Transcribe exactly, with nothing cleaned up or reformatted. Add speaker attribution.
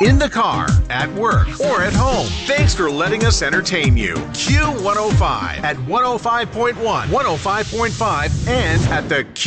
Speaker 1: in the car, at work, or at home. Thanks for letting us entertain you. Q one oh five at one oh five point one, one oh five point five, and at the